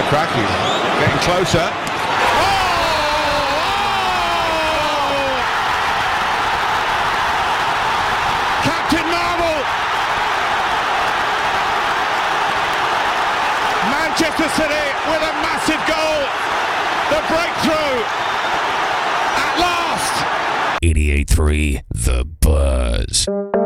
cracking. Getting closer. Captain Marvel! Manchester City with a massive goal. The breakthrough at last. 88.3 The Buzz.